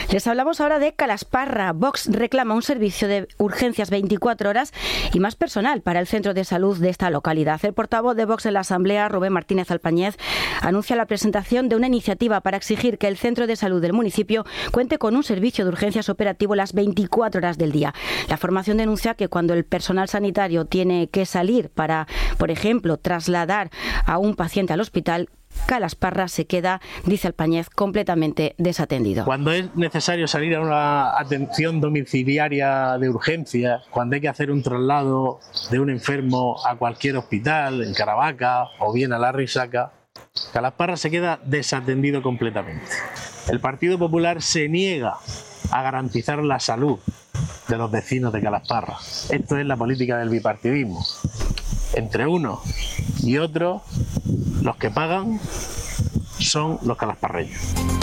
Les hablamos ahora de Calasparra. Vox reclama un servicio de urgencias 24 horas y más personal para el centro de salud de esta localidad. El portavoz de Vox en la Asamblea, Rubén Martínez Alpañez, anuncia la presentación de una iniciativa para exigir que el centro de salud del municipio cuente con un servicio de urgencias operativo las 24 horas del día. La formación denuncia que cuando el personal sanitario tiene que salir para, por ejemplo, trasladar a un paciente al hospital, Calasparra se queda, dice Alpañez, completamente desatendido. Cuando es necesario salir a una atención domiciliaria de urgencia, cuando hay que hacer un traslado de un enfermo a cualquier hospital, en Caravaca o bien a la Risaca, Calasparra se queda desatendido completamente. El Partido Popular se niega a garantizar la salud de los vecinos de Calasparra. Esto es la política del bipartidismo. Entre uno y otro, los que pagan son los calasparreños.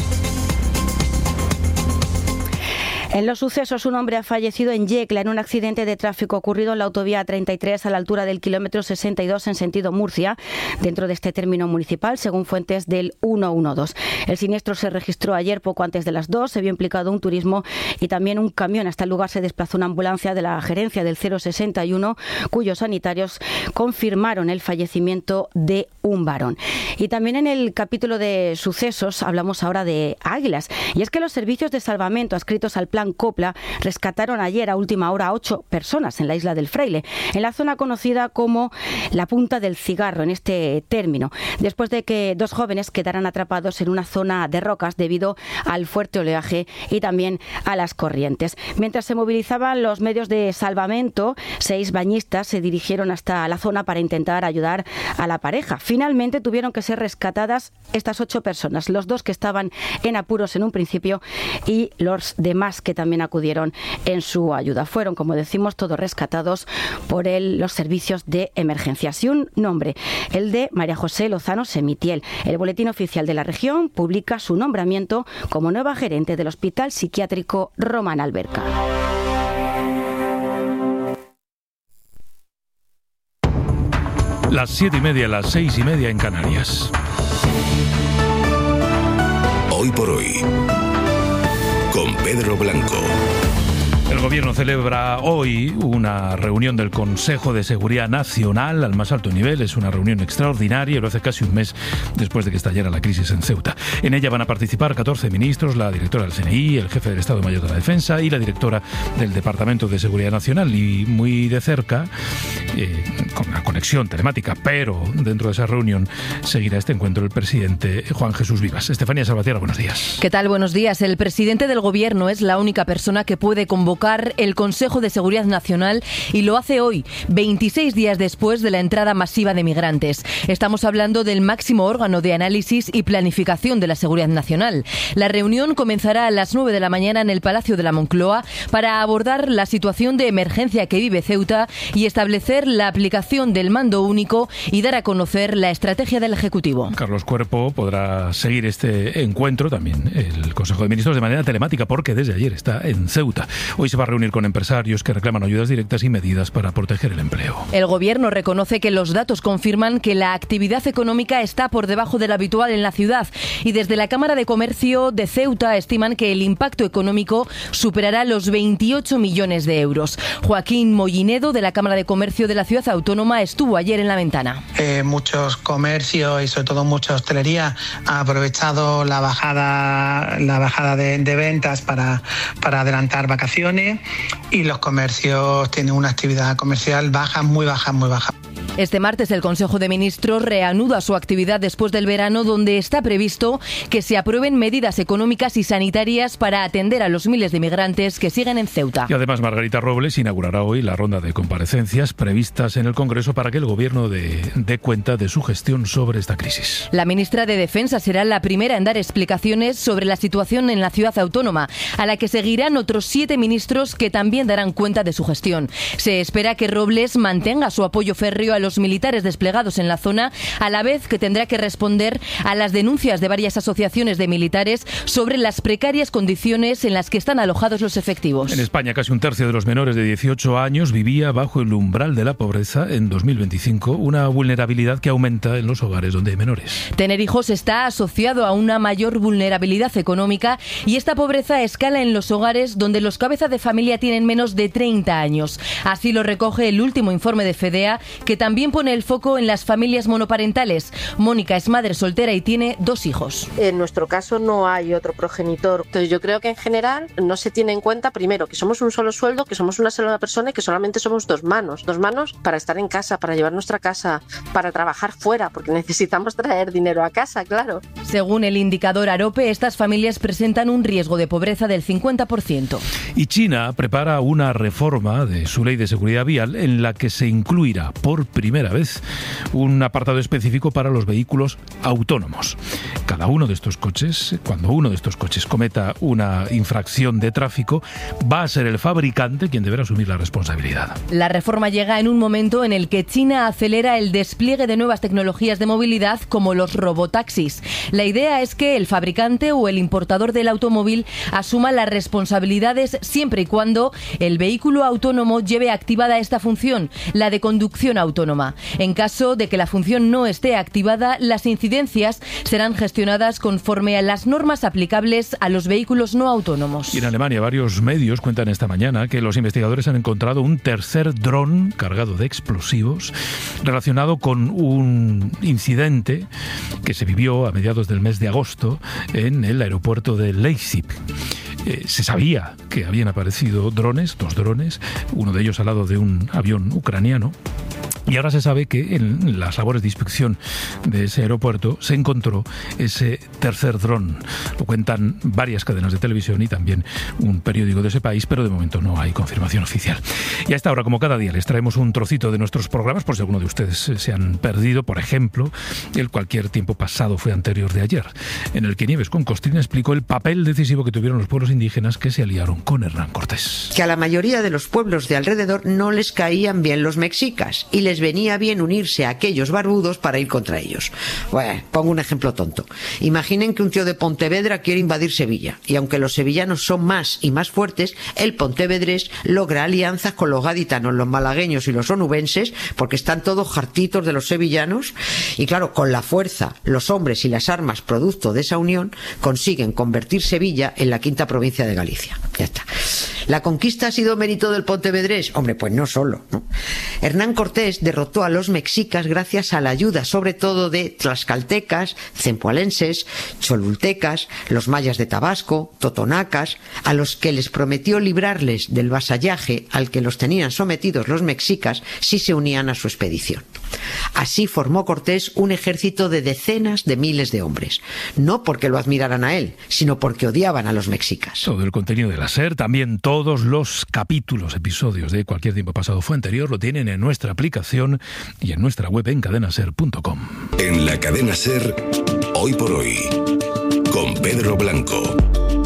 En los sucesos, un hombre ha fallecido en Yecla en un accidente de tráfico ocurrido en la autovía 33 a la altura del kilómetro 62 en sentido Murcia, dentro de este término municipal, según fuentes del 112. El siniestro se registró ayer poco antes de las 2, se vio implicado un turismo y también un camión. Hasta el lugar se desplazó una ambulancia de la gerencia del 061, cuyos sanitarios confirmaron el fallecimiento de un varón. Y también en el capítulo de sucesos hablamos ahora de Águilas, y es que los servicios de salvamento adscritos al plan Copla rescataron ayer a última hora a 8 personas en la isla del Fraile, en la zona conocida como la Punta del Cigarro, en este término, después de que 2 jóvenes quedaran atrapados en una zona de rocas debido al fuerte oleaje y también a las corrientes. Mientras se movilizaban los medios de salvamento, 6 bañistas se dirigieron hasta la zona para intentar ayudar a la pareja. Finalmente tuvieron que ser rescatadas estas 8 personas, los 2 que estaban en apuros en un principio y los demás que también acudieron en su ayuda. Fueron, como decimos, todos rescatados por los servicios de emergencias. Y un nombre, el de María José Lozano Semitiel. El Boletín Oficial de la Región publica su nombramiento como nueva gerente del Hospital Psiquiátrico Román Alberca. Las 7:30, las 6:30 en Canarias. Hoy por hoy, con Pedro Blanco. El Gobierno celebra hoy una reunión del Consejo de Seguridad Nacional al más alto nivel. Es una reunión extraordinaria y lo hace casi un mes después de que estallara la crisis en Ceuta. En ella van a participar 14 ministros, la directora del CNI, el jefe del Estado Mayor de la Defensa y la directora del Departamento de Seguridad Nacional. Y muy de cerca, con una conexión telemática, pero dentro de esa reunión seguirá este encuentro el presidente Juan Jesús Vivas. Estefanía Salvatierra, buenos días. ¿Qué tal? Buenos días. El presidente del Gobierno es la única persona que puede convocar el Consejo de Seguridad Nacional y lo hace hoy, 26 días después de la entrada masiva de migrantes. Estamos hablando del máximo órgano de análisis y planificación de la seguridad nacional. La reunión comenzará a las 9 de la mañana en el Palacio de la Moncloa para abordar la situación de emergencia que vive Ceuta y establecer la aplicación del mando único y dar a conocer la estrategia del Ejecutivo. Carlos Cuerpo podrá seguir este encuentro, también el Consejo de Ministros, de manera telemática porque desde ayer está en Ceuta. Hoy se va a reunir con empresarios que reclaman ayudas directas y medidas para proteger el empleo. El Gobierno reconoce que los datos confirman que la actividad económica está por debajo de lo habitual en la ciudad y desde la Cámara de Comercio de Ceuta estiman que el impacto económico superará los 28 millones de euros. Joaquín Mollinedo, de la Cámara de Comercio de la Ciudad Autónoma, estuvo ayer en la ventana. Muchos comercios y sobre todo mucha hostelería ha aprovechado la bajada de ventas para adelantar vacaciones y los comercios tienen una actividad comercial baja, muy baja, muy baja. Este martes el Consejo de Ministros reanuda su actividad después del verano, donde está previsto que se aprueben medidas económicas y sanitarias para atender a los miles de migrantes que siguen en Ceuta. Y además Margarita Robles inaugurará hoy la ronda de comparecencias previstas en el Congreso para que el Gobierno dé cuenta de su gestión sobre esta crisis. La ministra de Defensa será la primera en dar explicaciones sobre la situación en la ciudad autónoma, a la que seguirán otros 7 ministros que también darán cuenta de su gestión. Se espera que Robles mantenga su apoyo férreo a los militares desplegados en la zona, a la vez que tendrá que responder a las denuncias de varias asociaciones de militares sobre las precarias condiciones en las que están alojados los efectivos. En España, casi un tercio de los menores de 18 años vivía bajo el umbral de la pobreza en 2025, una vulnerabilidad que aumenta en los hogares donde hay menores. Tener hijos está asociado a una mayor vulnerabilidad económica y esta pobreza escala en los hogares donde los cabezas de familia tienen menos de 30 años. Así lo recoge el último informe de FEDEA, que también pone el foco en las familias monoparentales. Mónica es madre soltera y tiene 2 hijos. En nuestro caso no hay otro progenitor. Entonces yo creo que en general no se tiene en cuenta, primero, que somos un solo sueldo, que somos una sola persona y que solamente somos 2 manos. 2 manos para estar en casa, para llevar nuestra casa, para trabajar fuera, porque necesitamos traer dinero a casa, claro. Según el indicador AROPE, estas familias presentan un riesgo de pobreza del 50%. Y China prepara una reforma de su ley de seguridad vial en la que se incluirá por primera vez un apartado específico para los vehículos autónomos. Cada uno de estos coches, cuando uno de estos coches cometa una infracción de tráfico, va a ser el fabricante quien deberá asumir la responsabilidad. La reforma llega en un momento en el que China acelera el despliegue de nuevas tecnologías de movilidad como los robotaxis. La idea es que el fabricante o el importador del automóvil asuma las responsabilidades siempre y cuando el vehículo autónomo lleve activada esta función, la de conducción autónoma. En caso de que la función no esté activada, las incidencias serán gestionadas conforme a las normas aplicables a los vehículos no autónomos. Y en Alemania, varios medios cuentan esta mañana que los investigadores han encontrado un tercer dron cargado de explosivos relacionado con un incidente que se vivió a mediados del mes de agosto en el aeropuerto de Leipzig. Se sabía que habían aparecido drones, 2 drones, uno de ellos al lado de un avión ucraniano. Y ahora se sabe que en las labores de inspección de ese aeropuerto se encontró ese tercer dron. Lo cuentan varias cadenas de televisión y también un periódico de ese país, pero de momento no hay confirmación oficial. Y a esta hora, como cada día, les traemos un trocito de nuestros programas, por si alguno de ustedes se han perdido. Por ejemplo, el Cualquier tiempo pasado fue anterior de ayer, en el que Nieves con Costrín explicó el papel decisivo que tuvieron los pueblos indígenas que se aliaron con Hernán Cortés. Que a la mayoría de los pueblos de alrededor no les caían bien los mexicas y les venía bien unirse a aquellos barbudos para ir contra ellos. Bueno, pongo un ejemplo tonto. Imaginen que un tío de Pontevedra quiere invadir Sevilla y aunque los sevillanos son más y más fuertes, el pontevedrés logra alianzas con los gaditanos, los malagueños y los onubenses porque están todos hartitos de los sevillanos y claro, con la fuerza, los hombres y las armas producto de esa unión consiguen convertir Sevilla en la 5ª provincia de Galicia. Ya está. ¿La conquista ha sido mérito del pontevedrés? Hombre, pues no solo, ¿no? Hernán Cortés derrotó a los mexicas gracias a la ayuda sobre todo de tlaxcaltecas, cempoalenses, cholultecas, los mayas de Tabasco, totonacas, a los que les prometió librarles del vasallaje al que los tenían sometidos los mexicas si se unían a su expedición. Así formó Cortés un ejército de decenas de miles de hombres, no porque lo admiraran a él, sino porque odiaban a los mexicas. Todo el contenido de la SER, también todos los capítulos, episodios de Cualquier tiempo pasado fue anterior, lo tienen en nuestra aplicación y en nuestra web en cadenaser.com. En la cadena SER, Hoy por Hoy, con Pedro Blanco.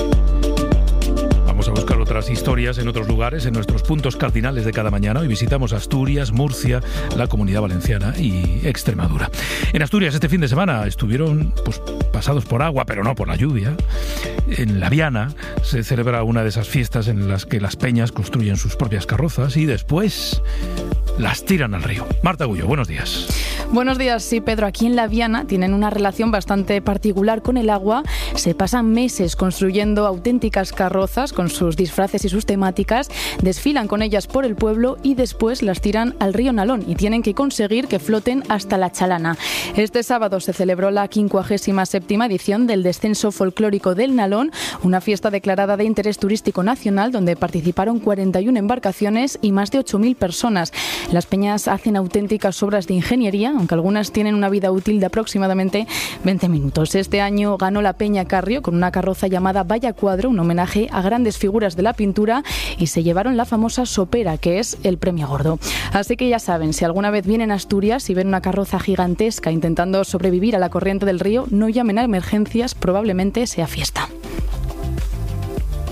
Vamos a buscar otras historias en otros lugares, en nuestros puntos cardinales de cada mañana. Hoy visitamos Asturias, Murcia, la Comunidad Valenciana y Extremadura. En Asturias este fin de semana estuvieron pasados por agua, pero no por la lluvia. En La Viana se celebra una de esas fiestas en las que las peñas construyen sus propias carrozas y después las tiran al río. Marta Gullo, buenos días. Buenos días, sí, Pedro. Aquí en La Viana tienen una relación bastante particular con el agua. Se pasan meses construyendo auténticas carrozas con sus disfraces y sus temáticas, desfilan con ellas por el pueblo y después las tiran al río Nalón y tienen que conseguir que floten hasta la Chalana. Este sábado se celebró la 57ª edición del Descenso Folclórico del Nalón, una fiesta declarada de interés turístico nacional donde participaron 41 embarcaciones y más de 8.000 personas. Las peñas hacen auténticas obras de ingeniería, aunque algunas tienen una vida útil de aproximadamente 20 minutos. Este año ganó la Peña Carrio con una carroza llamada Vaya Cuadro, un homenaje a grandes figuras de la pintura, y se llevaron la famosa sopera, que es el premio gordo. Así que ya saben, si alguna vez vienen a Asturias y ven una carroza gigantesca intentando sobrevivir a la corriente del río, no llamen a emergencias, probablemente sea fiesta.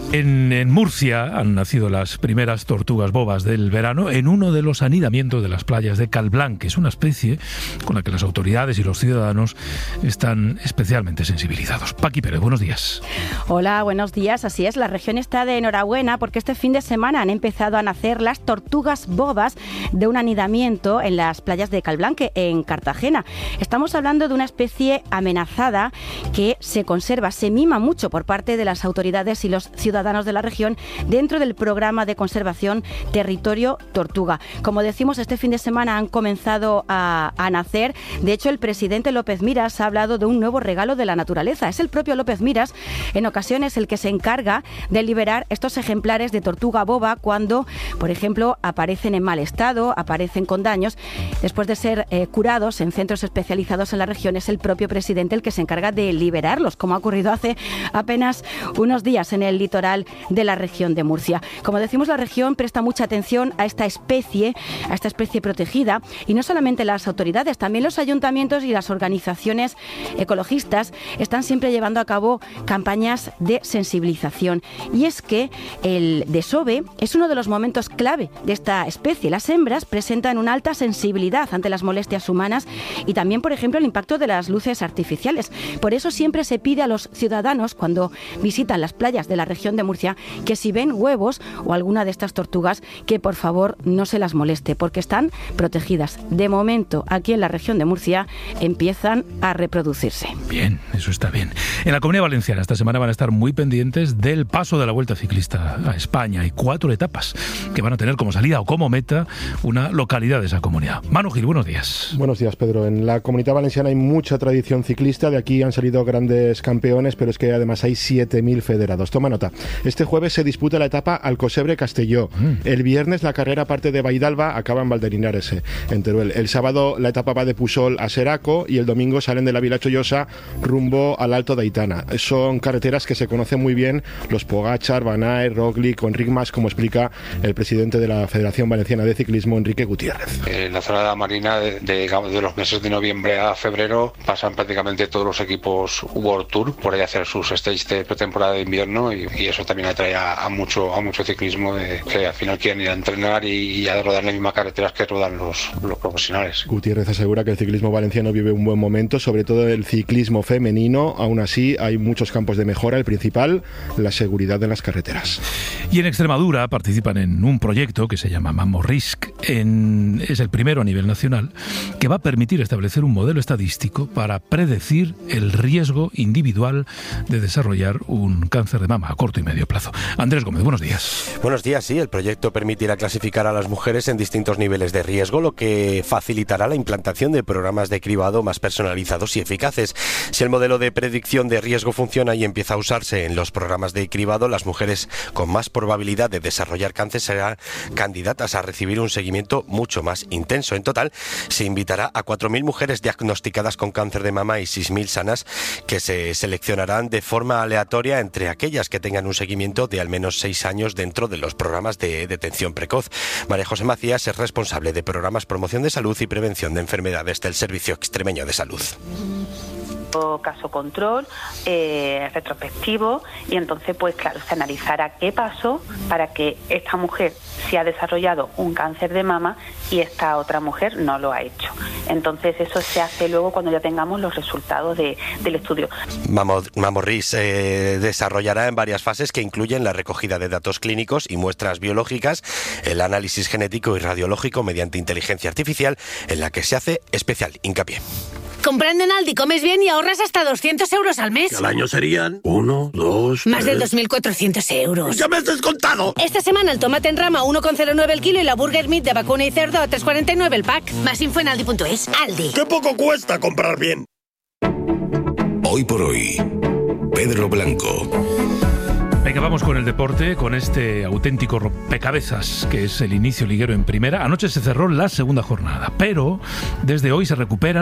En Murcia han nacido las primeras tortugas bobas del verano en uno de los anidamientos de las playas de Calblanc. Es una especie con la que las autoridades y los ciudadanos están especialmente sensibilizados. Paqui Pérez, buenos días. Hola, buenos días. Así es, la región está de enhorabuena porque este fin de semana han empezado a nacer las tortugas bobas de un anidamiento en las playas de Calblanc, en Cartagena. Estamos hablando de una especie amenazada que se conserva, se mima mucho por parte de las autoridades y los ciudadanos de la región dentro del programa de conservación Territorio Tortuga. Como decimos, este fin de semana han comenzado a nacer. De hecho, el presidente López Miras ha hablado de un nuevo regalo de la naturaleza. Es el propio López Miras, en ocasiones, el que se encarga de liberar estos ejemplares de tortuga boba cuando, por ejemplo, aparecen en mal estado, aparecen con daños. Después de ser curados en centros especializados en la región, es el propio presidente el que se encarga de liberarlos, como ha ocurrido hace apenas unos días en el litoral de la región de Murcia. Como decimos, la región presta mucha atención a esta especie protegida, y no solamente las autoridades, también los ayuntamientos y las organizaciones ecologistas están siempre llevando a cabo campañas de sensibilización. Y es que el desove es uno de los momentos clave de esta especie. Las hembras presentan una alta sensibilidad ante las molestias humanas y también, por ejemplo, el impacto de las luces artificiales. Por eso siempre se pide a los ciudadanos, cuando visitan las playas de la región de Murcia, que si ven huevos o alguna de estas tortugas, que por favor no se las moleste, porque están protegidas. De momento, aquí en la región de Murcia empiezan a reproducirse. Bien, eso está bien. En la Comunidad Valenciana esta semana van a estar muy pendientes del paso de la Vuelta Ciclista a España. Hay 4 etapas que van a tener como salida o como meta una localidad de esa comunidad. Manu Gil, buenos días. Buenos días, Pedro. En la Comunidad Valenciana hay mucha tradición ciclista. De aquí han salido grandes campeones, pero es que además hay 7.000 federados. Toma nota. Este jueves se disputa la etapa Alcocebre-Castelló. El viernes la carrera parte de Baidalba, acaba en Valderinares, en Teruel. El sábado la etapa va de Pusol a Seraco y el domingo salen de la Vila Chollosa rumbo al Alto de Aitana. Son carreteras que se conocen muy bien los Pogachar, Van Aert, Roglic o Enric Mas, como explica el presidente de la Federación Valenciana de Ciclismo, Enrique Gutiérrez. En la zona de la Marina, de los meses de noviembre a febrero, pasan prácticamente todos los equipos World Tour por ahí a hacer sus stages de pretemporada de invierno y eso también atrae a mucho ciclismo que al final quieren ir a entrenar y a rodar las mismas carreteras que rodan los profesionales. Gutiérrez asegura que el ciclismo valenciano vive un buen momento, sobre todo el ciclismo femenino. Aún así, hay muchos campos de mejora. El principal, la seguridad en las carreteras. Y en Extremadura participan en un proyecto que se llama Mamorrisc. Es el primero a nivel nacional que va a permitir establecer un modelo estadístico para predecir el riesgo individual de desarrollar un cáncer de mama a corto y medio plazo. Andrés Gómez, buenos días. Buenos días, sí. El proyecto permitirá clasificar a las mujeres en distintos niveles de riesgo, lo que facilitará la implantación de programas de cribado más personalizados y eficaces. Si el modelo de predicción de riesgo funciona y empieza a usarse en los programas de cribado, las mujeres con más probabilidad de desarrollar cáncer serán candidatas a recibir un seguimiento mucho más intenso. En total, se invitará a 4.000 mujeres diagnosticadas con cáncer de mama y 6.000 sanas, que se seleccionarán de forma aleatoria entre aquellas que tengan un seguimiento de al menos 6 años dentro de los programas de detención precoz. María José Macías es responsable de programas promoción de salud y prevención de enfermedades del Servicio Extremeño de Salud. Caso control, retrospectivo, y entonces pues claro, se analizará qué pasó para que esta mujer sí ha desarrollado un cáncer de mama y esta otra mujer no lo ha hecho. Entonces eso se hace luego cuando ya tengamos los resultados del estudio. Mamorrisc desarrollará en varias fases que incluyen la recogida de datos clínicos y muestras biológicas, el análisis genético y radiológico mediante inteligencia artificial, en la que se hace especial hincapié. Comprando en Aldi comes bien y ahorras hasta 200 euros al mes. ¿Y al año serían? 1, 2, Más de 2.400 euros. ¡Ya me has descontado! Esta semana el tomate en rama 1,09 el kilo y la burger meat de vacuna y cerdo a 3,49 el pack. Más info en aldi.es. Aldi. ¡Qué poco cuesta comprar bien! Hoy por hoy, Pedro Blanco. Venga, vamos con el deporte, con este auténtico rompecabezas que es el inicio liguero en primera. Anoche se cerró la segunda jornada, pero desde hoy se recuperan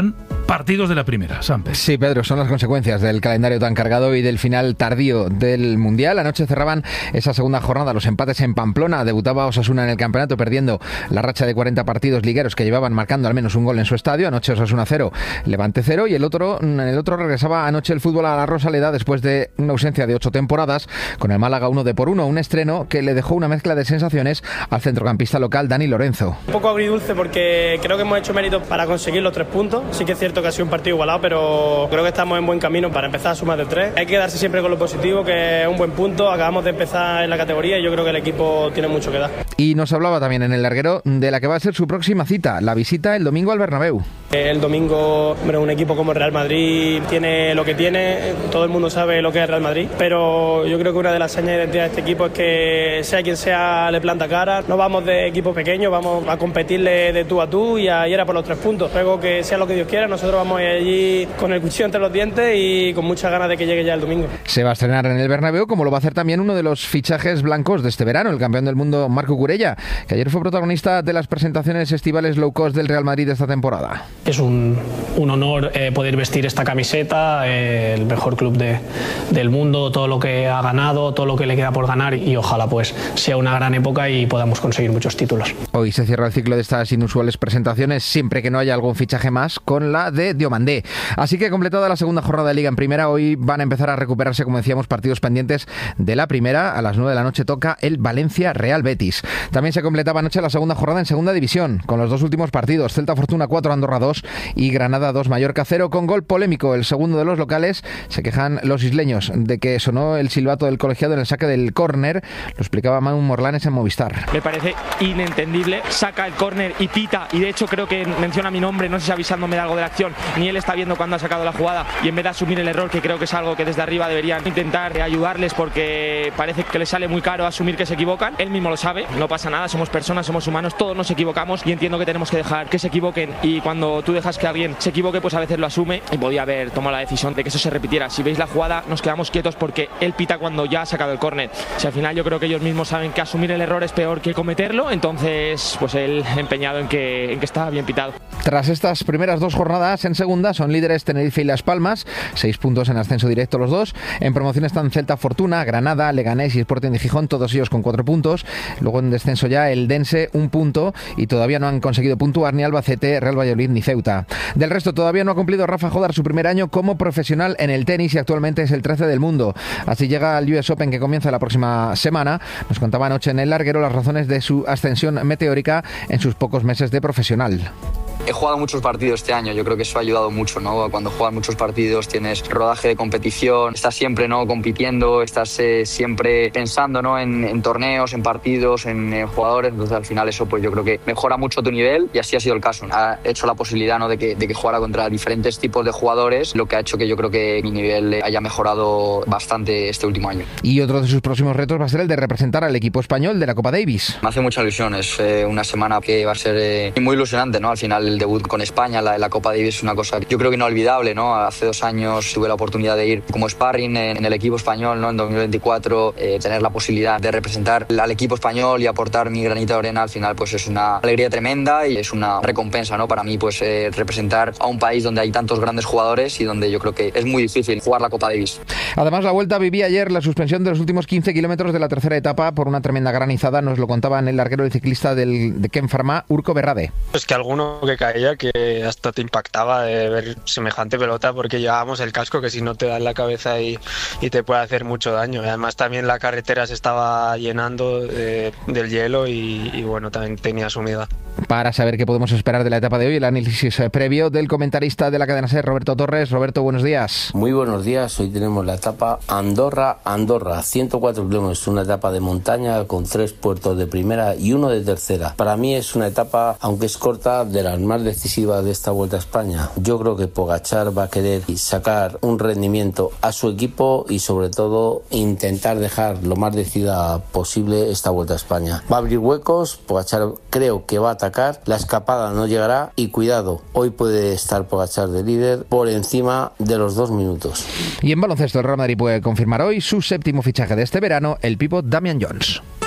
Partidos de la primera, Samper. Sí, Pedro, son las consecuencias del calendario tan cargado y del final tardío del Mundial. Anoche cerraban esa segunda jornada los empates en Pamplona. Debutaba Osasuna en el campeonato perdiendo la racha de 40 partidos ligueros que llevaban marcando al menos un gol en su estadio. Anoche Osasuna 0, Levante 0 y en el otro regresaba anoche el fútbol a la Rosaleda después de una ausencia de 8 temporadas con el Málaga 1-1, un estreno que le dejó una mezcla de sensaciones al centrocampista local Dani Lorenzo. Un poco agridulce porque creo que hemos hecho mérito para conseguir los 3 puntos. Sí que es cierto que ha sido un partido igualado, pero creo que estamos en buen camino para empezar a sumar de 3. Hay que quedarse siempre con lo positivo, que es un buen punto. Acabamos de empezar en la categoría y yo creo que el equipo tiene mucho que dar. Y nos hablaba también en el larguero de la que va a ser su próxima cita, la visita el domingo al Bernabéu. El domingo, hombre, un equipo como el Real Madrid tiene lo que tiene, todo el mundo sabe lo que es el Real Madrid, pero yo creo que una de las señas de identidad de este equipo es que sea quien sea le planta cara. No vamos de equipo pequeño, vamos a competirle de tú a tú y a ir a por los 3 puntos. Luego que sea lo que Dios quiera, nosotros vamos a ir allí con el cuchillo entre los dientes y con muchas ganas de que llegue ya el domingo. Se va a estrenar en el Bernabéu, como lo va a hacer también uno de los fichajes blancos de este verano, el campeón del mundo Marco Curella, que ayer fue protagonista de las presentaciones estivales low cost del Real Madrid de esta temporada. Es un honor poder vestir esta camiseta, el mejor club del mundo, todo lo que ha ganado, todo lo que le queda por ganar y ojalá pues sea una gran época y podamos conseguir muchos títulos. Hoy se cierra el ciclo de estas inusuales presentaciones, siempre que no haya algún fichaje más, con la de Diomandé. Así que completada la segunda jornada de Liga en Primera, hoy van a empezar a recuperarse, como decíamos, partidos pendientes de la Primera. A las 9 de la noche toca el Valencia-Real Betis. También se completaba anoche la segunda jornada en Segunda División, con los 2 últimos partidos, Celta Fortuna 4, Andorra 2 y Granada 2, Mallorca 0, con gol polémico, el segundo de los locales. Se quejan los isleños de que sonó el silbato del colegiado en el saque del córner. Lo explicaba Manu Morlanes en Movistar. Me parece inentendible, saca el córner y pita, y de hecho creo que menciona mi nombre, no sé si avisándome de algo de la acción, ni él está viendo cuando ha sacado la jugada, y en vez de asumir el error, que creo que es algo que desde arriba deberían intentar ayudarles, porque parece que les sale muy caro asumir que se equivocan. Él mismo lo sabe, no pasa nada, somos personas, somos humanos, todos nos equivocamos y entiendo que tenemos que dejar que se equivoquen, y cuando tú dejas que alguien se equivoque, pues a veces lo asume, y podía haber tomado la decisión de que eso se repitiera. Si veis la jugada, nos quedamos quietos porque él pita cuando ya ha sacado el córner. Si al final yo creo que ellos mismos saben que asumir el error es peor que cometerlo, entonces pues él empeñado en que está bien pitado. Tras estas primeras 2 jornadas en segunda, son líderes Tenerife y Las Palmas, 6 puntos en ascenso directo los dos. En promoción están Celta Fortuna, Granada, Leganés y Sporting de Gijón, todos ellos con 4 puntos. Luego en descenso ya el Dense 1 punto y todavía no han conseguido puntuar ni Albacete, Real Valladolid ni Ceuta. Del resto todavía no ha cumplido Rafa Jodar su primer año como profesional en el tenis y actualmente es el 13 del mundo. Así llega al US Open que comienza la próxima semana. Nos contaba anoche en el larguero las razones de su ascensión meteórica en sus pocos meses de profesional. He jugado muchos partidos este año, yo creo que eso ha ayudado mucho, ¿no? Cuando juegas muchos partidos tienes rodaje de competición, estás siempre, ¿no?, compitiendo, estás siempre pensando, ¿no?, en torneos, en partidos, en jugadores, entonces al final eso pues yo creo que mejora mucho tu nivel y así ha sido el caso. Ha hecho la posibilidad, ¿no?, de que jugara contra diferentes tipos de jugadores, lo que ha hecho que yo creo que mi nivel haya mejorado bastante este último año. Y otro de sus próximos retos va a ser el de representar al equipo español de la Copa Davis. Me hace mucha ilusión, es una semana que va a ser muy ilusionante, ¿no? Al final el debut con España, la Copa Davis es una cosa yo creo que inolvidable, ¿no? Hace 2 años tuve la oportunidad de ir como sparring en el equipo español, ¿no? En 2024, tener la posibilidad de representar al equipo español y aportar mi granito de arena, al final pues es una alegría tremenda y es una recompensa, ¿no? Para mí pues representar a un país donde hay tantos grandes jugadores y donde yo creo que es muy difícil jugar la Copa Davis. Además, la Vuelta vivía ayer la suspensión de los últimos 15 kilómetros de la tercera etapa por una tremenda granizada. Nos lo contaba en el larguero el ciclista de Ken Pharma, Urco Berrade. Pues que alguno que caía que hasta te impactaba de ver semejante pelota, porque llevábamos el casco que si no te da en la cabeza y te puede hacer mucho daño. Y además también la carretera se estaba llenando del hielo y bueno, también tenía su humedad. Para saber qué podemos esperar de la etapa de hoy, el análisis previo del comentarista de la cadena SER, Roberto Torres. Roberto, buenos días. Muy buenos días. Hoy tenemos la etapa Andorra, 104 kilómetros, una etapa de montaña con 3 puertos de primera y 1 de tercera. Para mí es una etapa, aunque es corta, de las más decisivas de esta Vuelta a España. Yo creo que Pogačar va a querer sacar un rendimiento a su equipo y sobre todo intentar dejar lo más decidida posible esta Vuelta a España. Va a abrir huecos, Pogačar creo que va a atacar, la escapada no llegará y cuidado, hoy puede estar Pogačar de líder por encima de los 2 minutos. Y en baloncesto el Real Madrid puede confirmar hoy su 7º fichaje de este verano, el pívot Damian Jones.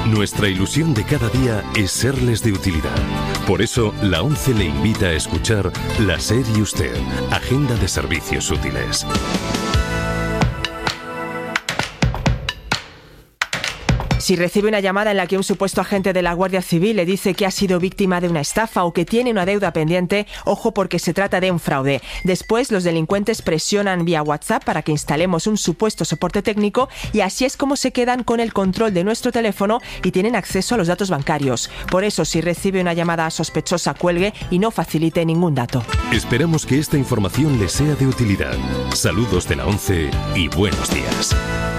Nuestra ilusión de cada día es serles de utilidad. Por eso, la ONCE le invita a escuchar La SER y Usted, Agenda de Servicios Útiles. Si recibe una llamada en la que un supuesto agente de la Guardia Civil le dice que ha sido víctima de una estafa o que tiene una deuda pendiente, ojo porque se trata de un fraude. Después, los delincuentes presionan vía WhatsApp para que instalemos un supuesto soporte técnico y así es como se quedan con el control de nuestro teléfono y tienen acceso a los datos bancarios. Por eso, si recibe una llamada sospechosa, cuelgue y no facilite ningún dato. Esperamos que esta información les sea de utilidad. Saludos de la ONCE y buenos días.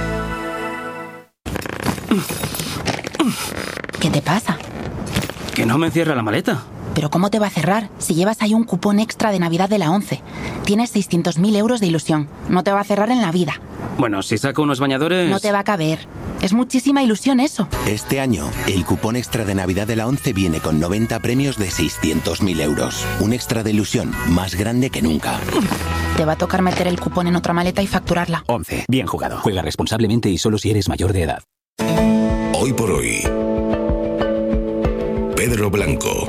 ¿Qué te pasa? Que no me cierra la maleta. ¿Pero cómo te va a cerrar si llevas ahí un cupón extra de Navidad de la ONCE? Tienes 600.000 euros de ilusión. No te va a cerrar en la vida. Bueno, si saco unos bañadores... No te va a caber. Es muchísima ilusión eso. Este año, el cupón extra de Navidad de la ONCE viene con 90 premios de 600.000 euros. Un extra de ilusión más grande que nunca. Te va a tocar meter el cupón en otra maleta y facturarla. ONCE. Bien jugado. Juega responsablemente y solo si eres mayor de edad. Hoy por hoy, Pedro Blanco.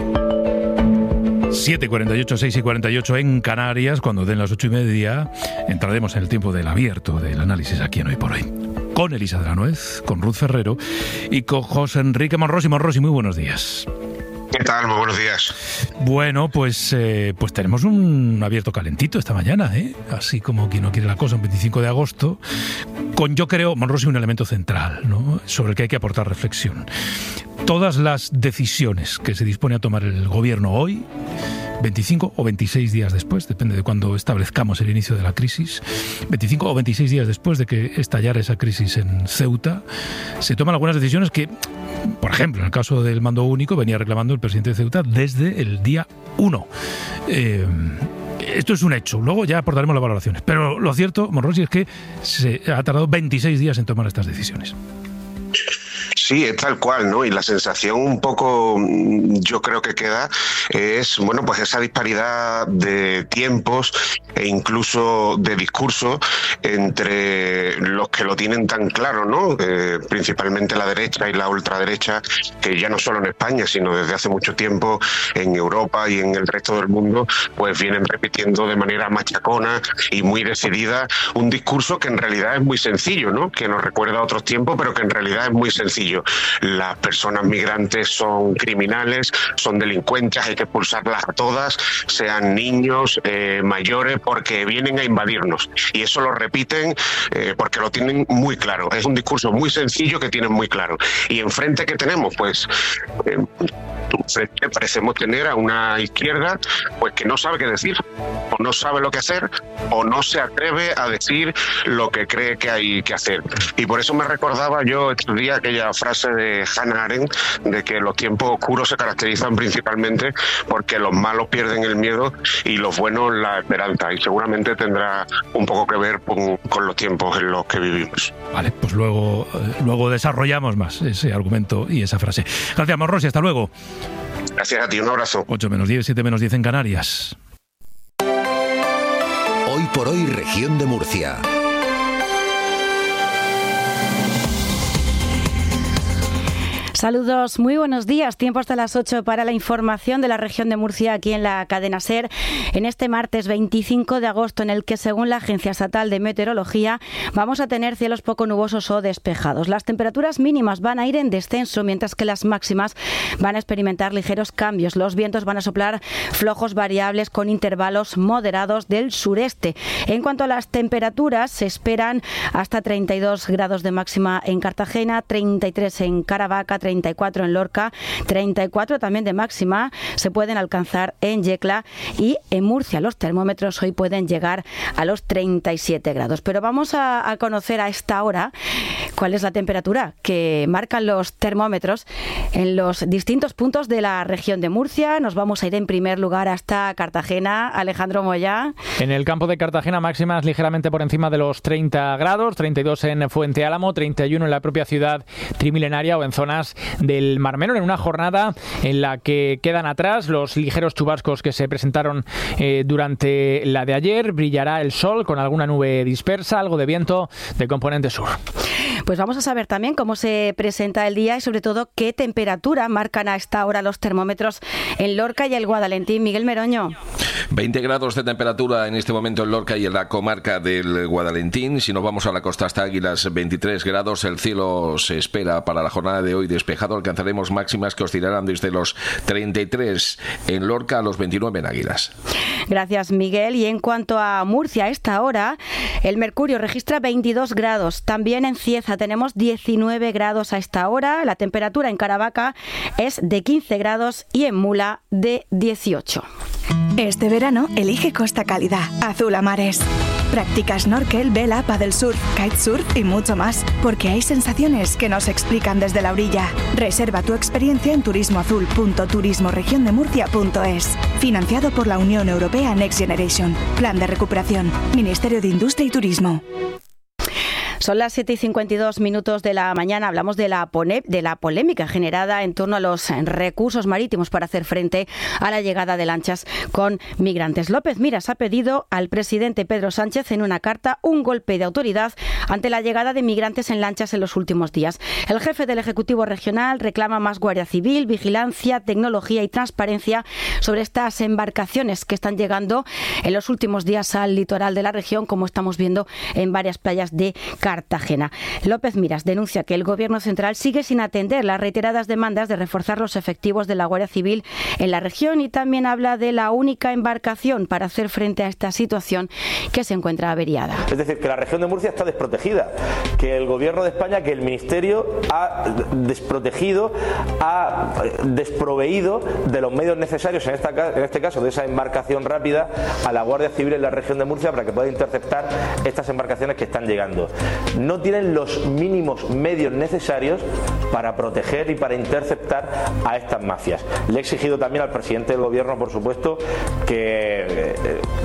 7:48, 6:48 en Canarias. Cuando den las 8:30 entraremos en el tiempo del abierto del análisis aquí en Hoy por Hoy. Con Elisa de la Nuez, con Ruth Ferrero y con José Enrique Monrosi. Monrosi, muy buenos días. ¿Qué tal? Muy buenos días. Bueno, pues tenemos un abierto calentito esta mañana, así como quien no quiere la cosa, un 25 de agosto, con, yo creo, Monrosi, un elemento central, ¿no?, sobre el que hay que aportar reflexión. Todas las decisiones que se dispone a tomar el gobierno hoy, 25 o 26 días después, depende de cuándo establezcamos el inicio de la crisis, 25 o 26 días después de que estallara esa crisis en Ceuta, se toman algunas decisiones que, por ejemplo, en el caso del mando único, venía reclamando el presidente de Ceuta desde el día 1. Esto es un hecho, luego ya aportaremos las valoraciones. Pero lo cierto, Monrosi, es que se ha tardado 26 días en tomar estas decisiones. Sí, es tal cual, ¿no? Y la sensación un poco, yo creo que queda, es, bueno, pues esa disparidad de tiempos e incluso de discurso entre los que lo tienen tan claro, ¿no? Principalmente la derecha y la ultraderecha, que ya no solo en España, sino desde hace mucho tiempo en Europa y en el resto del mundo, pues vienen repitiendo de manera machacona y muy decidida un discurso que en realidad es muy sencillo, ¿no? Que nos recuerda a otros tiempos, pero que en realidad es muy sencillo. Las personas migrantes son criminales, son delincuentes, hay que expulsarlas a todas, sean niños, mayores, porque vienen a invadirnos. Y eso lo repiten porque lo tienen muy claro. Es un discurso muy sencillo que tienen muy claro. Y enfrente, ¿qué tenemos? Pues parecemos tener a una izquierda pues que no sabe qué decir, o no sabe lo que hacer, o no se atreve a decir lo que cree que hay que hacer. Y por eso me recordaba yo estos días aquella frase de Hannah Arendt de que los tiempos oscuros se caracterizan principalmente porque los malos pierden el miedo y los buenos la esperanza, y seguramente tendrá un poco que ver con los tiempos en los que vivimos. Vale, pues luego desarrollamos más ese argumento y esa frase. Gracias, Monrosi, hasta luego. Gracias a ti, un abrazo. 8-10, 7-10 en Canarias. Hoy por hoy, región de Murcia. Saludos, muy buenos días. Tiempo hasta las 8 para la información de la región de Murcia aquí en la cadena SER en este martes 25 de agosto, en el que, según la Agencia Estatal de Meteorología, vamos a tener cielos poco nubosos o despejados. Las temperaturas mínimas van a ir en descenso, mientras que las máximas van a experimentar ligeros cambios. Los vientos van a soplar flojos variables con intervalos moderados del sureste. En cuanto a las temperaturas, se esperan hasta 32 grados de máxima en Cartagena, 33 en Caravaca, 34 en Lorca, 34 también de máxima se pueden alcanzar en Yecla, y en Murcia los termómetros hoy pueden llegar a los 37 grados. Pero vamos a conocer a esta hora cuál es la temperatura que marcan los termómetros en los distintos puntos de la región de Murcia. Nos vamos a ir en primer lugar hasta Cartagena. Alejandro Moya. En el campo de Cartagena, máximas ligeramente por encima de los 30 grados, 32 en Fuente Álamo, 31 en la propia ciudad trimilenaria o en zonas del Mar Menor, en una jornada en la que quedan atrás los ligeros chubascos que se presentaron durante la de ayer. Brillará el sol con alguna nube dispersa, algo de viento de componente sur. Pues vamos a saber también cómo se presenta el día y sobre todo qué temperatura marcan a esta hora los termómetros en Lorca y el Guadalentín. Miguel Meroño. 20 grados de temperatura en este momento en Lorca y en la comarca del Guadalentín. Si nos vamos a la costa hasta Águilas, 23 grados. El cielo se espera para la jornada de hoy despejado. Alcanzaremos máximas que oscilarán desde los 33 en Lorca a los 29 en Águilas. Gracias, Miguel. Y en cuanto a Murcia, a esta hora, el mercurio registra 22 grados. También en Cieza tenemos 19 grados a esta hora. La temperatura en Caravaca es de 15 grados y en Mula de 18. Este verano elige Costa Cálida, azul a mares. Practica snorkel, vela, paddlesurf, kitesurf y mucho más, porque hay sensaciones que no se explican desde la orilla. Reserva tu experiencia en turismoazul.turismoregiondemurcia.es. Financiado por la Unión Europea Next Generation. Plan de recuperación. Ministerio de Industria y Turismo. Son las 7:52 de la mañana. Hablamos de la polémica generada en torno a los recursos marítimos para hacer frente a la llegada de lanchas con migrantes. López Miras ha pedido al presidente Pedro Sánchez en una carta un golpe de autoridad ante la llegada de migrantes en lanchas en los últimos días. El jefe del Ejecutivo Regional reclama más Guardia Civil, vigilancia, tecnología y transparencia sobre estas embarcaciones que están llegando en los últimos días al litoral de la región, como estamos viendo en varias playas de Cartagena. López Miras denuncia que el Gobierno central sigue sin atender las reiteradas demandas de reforzar los efectivos de la Guardia Civil en la región y también habla de la única embarcación para hacer frente a esta situación que se encuentra averiada. Es decir, que la región de Murcia está desprotegida, que el Gobierno de España, que el Ministerio ha desprotegido, ha desproveído de los medios necesarios, en este caso de esa embarcación rápida, a la Guardia Civil en la región de Murcia para que pueda interceptar estas embarcaciones que están llegando. No tienen los mínimos medios necesarios para proteger y para interceptar a estas mafias. Le he exigido también al presidente del Gobierno, por supuesto que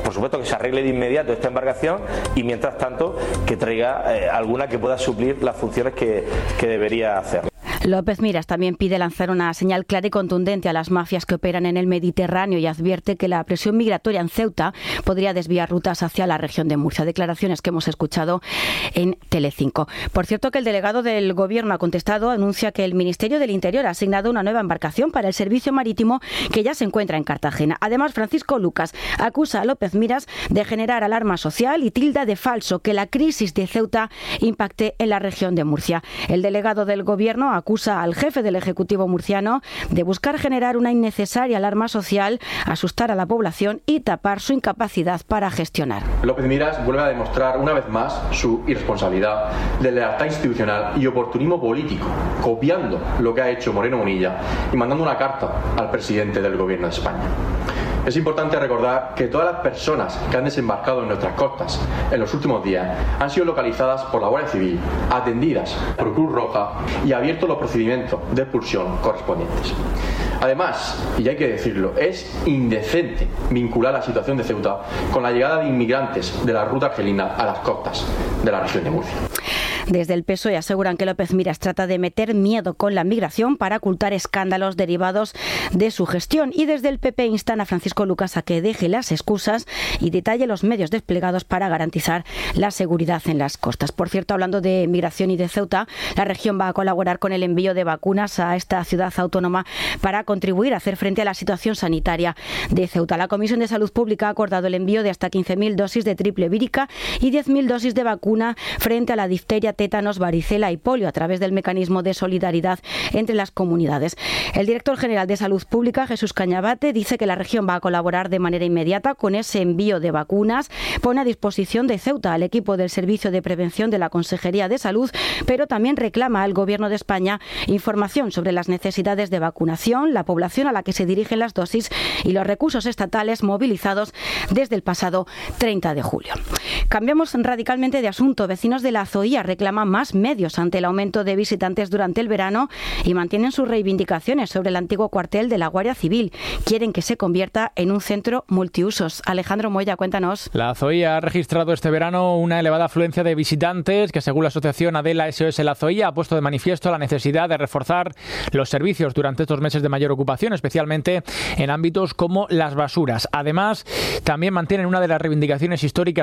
se arregle de inmediato esta embarcación y mientras tanto que traiga alguna que pueda suplir las funciones que debería hacer. López Miras también pide lanzar una señal clara y contundente a las mafias que operan en el Mediterráneo y advierte que la presión migratoria en Ceuta podría desviar rutas hacia la región de Murcia. Declaraciones que hemos escuchado en Telecinco. Por cierto, que el delegado del Gobierno ha contestado, anuncia que el Ministerio del Interior ha asignado una nueva embarcación para el servicio marítimo que ya se encuentra en Cartagena. Además, Francisco Lucas acusa a López Miras de generar alarma social y tilda de falso que la crisis de Ceuta impacte en la región de Murcia. El delegado del Gobierno acusa al jefe del Ejecutivo murciano de buscar generar una innecesaria alarma social, asustar a la población y tapar su incapacidad para gestionar. López Miras vuelve a demostrar una vez más su irresponsabilidad, lealtad institucional y oportunismo político, copiando lo que ha hecho Moreno Bonilla y mandando una carta al presidente del Gobierno de España. Es importante recordar que todas las personas que han desembarcado en nuestras costas en los últimos días han sido localizadas por la Guardia Civil, atendidas por Cruz Roja y abiertos los procedimientos de expulsión correspondientes. Además, y hay que decirlo, es indecente vincular la situación de Ceuta con la llegada de inmigrantes de la ruta argelina a las costas de la región de Murcia. Desde el PSOE aseguran que López Miras trata de meter miedo con la migración para ocultar escándalos derivados de su gestión. Y desde el PP instan a Francisco Lucas a que deje las excusas y detalle los medios desplegados para garantizar la seguridad en las costas. Por cierto, hablando de migración y de Ceuta, la región va a colaborar con el envío de vacunas a esta ciudad autónoma para contribuir a hacer frente a la situación sanitaria de Ceuta. La Comisión de Salud Pública ha acordado el envío de hasta 15.000 dosis de triple vírica y 10.000 dosis de vacuna frente a la difteria, tétanos, varicela y polio a través del mecanismo de solidaridad entre las comunidades. El director general de Salud Pública, Jesús Cañabate, dice que la región va a colaborar de manera inmediata con ese envío de vacunas. Pone a disposición de Ceuta al equipo del Servicio de Prevención de la Consejería de Salud, pero también reclama al Gobierno de España información sobre las necesidades de vacunación, la población a la que se dirigen las dosis y los recursos estatales movilizados desde el pasado 30 de julio. Cambiamos radicalmente de asunto. Vecinos de la Zoía reclaman más medios ante el aumento de visitantes durante el verano y mantienen sus reivindicaciones sobre el antiguo cuartel de la Guardia Civil. Quieren que se convierta en un centro multiusos. Alejandro Moya, cuéntanos. La Zoía ha registrado este verano una elevada afluencia de visitantes que, según la asociación Adela SOS La Zoía, ha puesto de manifiesto la necesidad de reforzar los servicios durante estos meses de mayor ocupación, especialmente en ámbitos como las basuras. Además, también mantienen una de las reivindicaciones históricas de los vecinos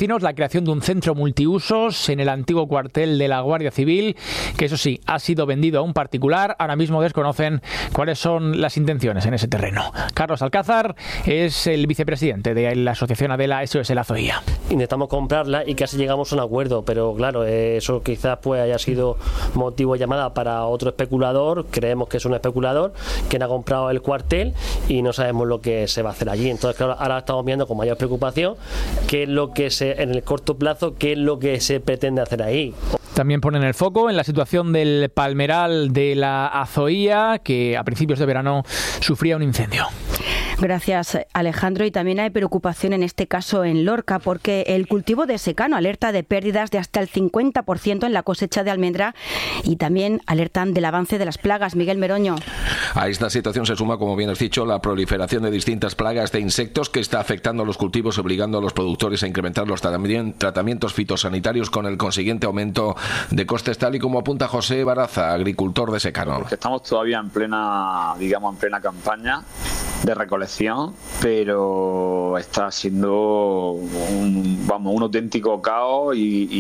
vecinos la creación de un centro multiusos en el antiguo cuartel de la Guardia Civil, que eso sí, ha sido vendido a un particular. Ahora mismo desconocen cuáles son las intenciones en ese terreno. Carlos Alcázar es el vicepresidente de la asociación Adela SOS La Zoía. Intentamos comprarla y casi llegamos a un acuerdo, pero claro, eso quizás pues haya sido motivo de llamada para otro especulador. Creemos que es un especulador quien ha comprado el cuartel y no sabemos lo que se va a hacer allí. Entonces, claro, ahora estamos viendo con mayor preocupación qué es lo que en el corto plazo, qué es lo que se pretende hacer ahí. También ponen el foco en la situación del palmeral de la Azoía, que a principios de verano sufría un incendio. Gracias, Alejandro. Y también hay preocupación en este caso en Lorca, porque el cultivo de secano alerta de pérdidas de hasta el 50% en la cosecha de almendra y también alertan del avance de las plagas. Miguel Meroño. A esta situación se suma, como bien has dicho, la proliferación de distintas plagas de insectos que está afectando a los cultivos, obligando a los productores a incrementar los tratamientos fitosanitarios con el consiguiente aumento de costes, tal y como apunta José Baraza, agricultor de secano. Porque estamos todavía en plena campaña de recolección, pero está siendo un auténtico caos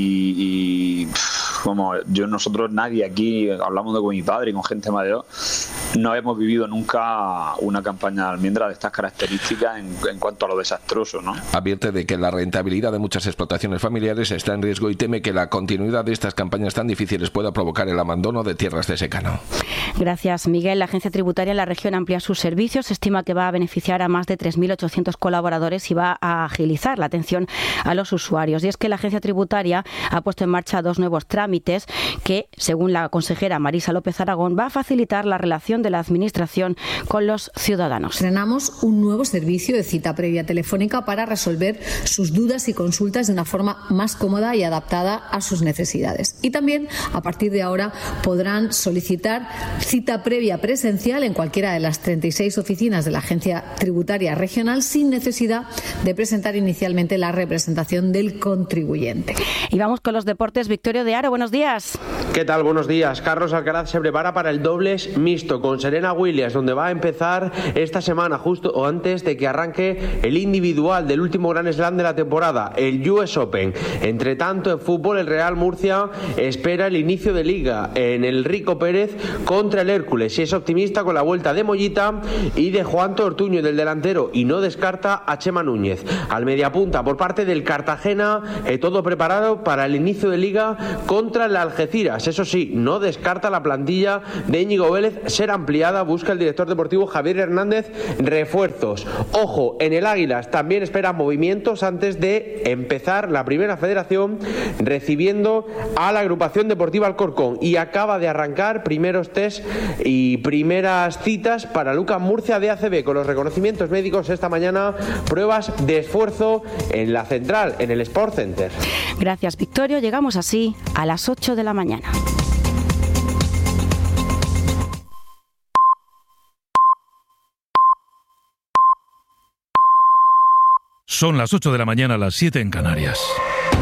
y nosotros nadie aquí, hablamos con mi padre y con gente mayor, no hemos vivido nunca una campaña de almendra de estas características en cuanto a lo desastroso, ¿no? Advierte de que la rentabilidad de muchas explotaciones familiares está en riesgo y teme que la continuidad de estas campañas tan difíciles pueda provocar el abandono de tierras de secano. Gracias, Miguel. La agencia tributaria en la región amplía sus servicios. Se estima que va a beneficiar a más de 3.800 colaboradores y va a agilizar la atención a los usuarios. Y es que la agencia tributaria ha puesto en marcha 2 nuevos trámites que, según la consejera Marisa López Aragón, va a facilitar la relación de la Administración con los ciudadanos. Estrenamos un nuevo servicio de cita previa telefónica para resolver sus dudas y consultas de una forma más cómoda y adaptada a sus necesidades. Y también, a partir de ahora, podrán solicitar cita previa presencial en cualquiera de las 36 oficinas de la Agencia Tributaria Regional sin necesidad de presentar inicialmente la representación del contribuyente. Y vamos con los deportes. Victorio de Aro, buenos días. ¿Qué tal? Buenos días. Carlos Alcaraz se prepara para el dobles mixto con Serena Williams, donde va a empezar esta semana justo o antes de que arranque el individual del último Grand Slam de la temporada, el US Open. Entre tanto, en fútbol, el Real Murcia espera el inicio de liga en el Rico Pérez contra el Hércules y es optimista con la vuelta de Mollita y de Juan Ortuño, del delantero, y no descarta a Chema Núñez. Al mediapunta por parte del Cartagena, todo preparado para el inicio de liga contra el Algeciras. Eso sí, no descarta la plantilla de Íñigo Vélez ser ampliada. Busca el director deportivo Javier Hernández refuerzos. Ojo, en el Águilas también espera movimientos antes de empezar la primera federación, recibiendo a la agrupación deportiva Alcorcón, y acaba de arrancar primeros test y primeras citas para Lucas Murcia de ACB con los reconocimientos médicos esta mañana, pruebas de esfuerzo en la central, en el Sport Center. Gracias, Victorio. Llegamos así a las 8 de la mañana. Son las 8 de la mañana, las 7 en Canarias.